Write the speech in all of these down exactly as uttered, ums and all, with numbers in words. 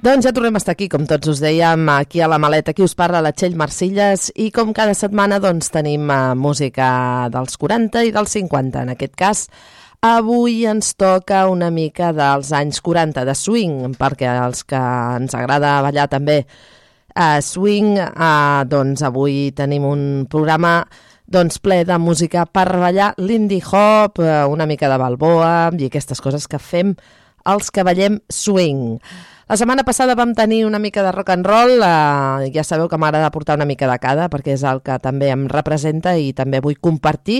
Doncs ja tornem a estar aquí, com tots us dèiem, aquí a la maleta. Aquí us parla la Txell Marcilles i com cada setmana doncs tenim uh, música dels quaranta i dels cinquanta. En aquest cas, avui ens toca una mica dels anys quaranta, de swing, perquè els que ens agrada ballar també uh, swing, uh, doncs avui tenim un programa doncs ple de música per ballar, l'indie hop, uh, una mica de balboa i aquestes coses que fem els que ballem swing. La setmana passada vam tenir una mica de rock and roll, eh, ja sabeu que m'agrada portar una mica de cada, perquè és el que també em representa i també vull compartir.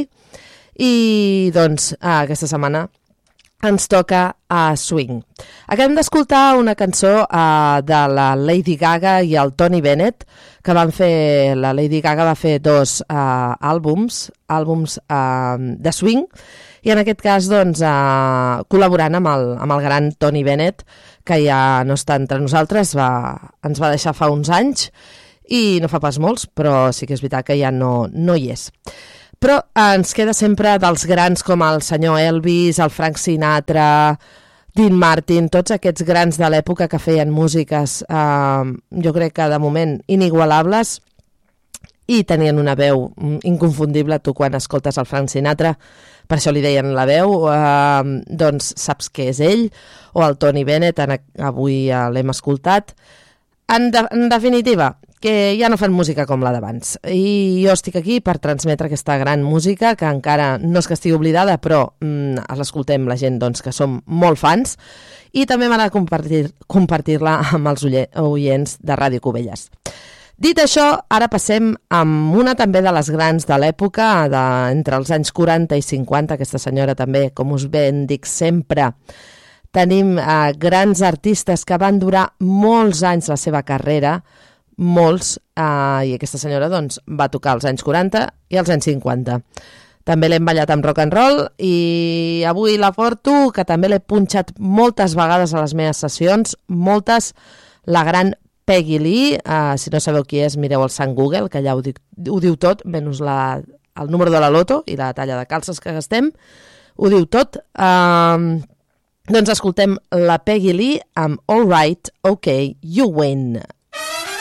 I doncs eh, aquesta setmana ens toca a uh, swing. Acabem d'escoltar una cançó uh, de la Lady Gaga i el Tony Bennett, que van fer, la Lady Gaga va fer dos uh, àlbums, àlbums uh, de swing, i en aquest cas doncs, uh, col·laborant amb el, amb el gran Tony Bennett, que ja no està entre nosaltres, va, ens va deixar fa uns anys, i no fa pas molts, però sí que és veritat que ja no, no hi és. Però eh, ens queda sempre dels grans com el senyor Elvis, el Frank Sinatra, Dean Martin, tots aquests grans de l'època que feien músiques, eh, jo crec que de moment inigualables, i tenien una veu inconfundible. Tu quan escoltes el Frank Sinatra, per això li deien la veu, eh, doncs saps que és ell, o el Tony Bennett, en, avui eh, l'hem escoltat. En, de, en definitiva, que ja no fan música com la d'abans. I jo estic aquí per transmetre aquesta gran música, que encara no és que estigui oblidada, però mm, l'escoltem la gent doncs, que som molt fans, i també m'agrada compartir, compartir-la amb els oients de Ràdio Cubelles. Dit això, ara passem amb una també de les grans de l'època, de, entre els anys quaranta i cinquanta, aquesta senyora també, com us ben dic sempre, tenim eh, grans artistes que van durar molts anys la seva carrera, molts, eh, i aquesta senyora doncs, va tocar als anys quaranta i als anys cinquanta. També l'hem ballat amb rock and roll i avui la porto, que també l'he punxat moltes vegades a les meves sessions, moltes, la gran Peggy Lee, uh, si no sabeu qui és, mireu el sant Google, que allà ho, dic, ho diu tot, menys la, el número de la loto i la talla de calces que gastem, ho diu tot. Uh, doncs escoltem la Peggy Lee amb All Right, OK, You Win.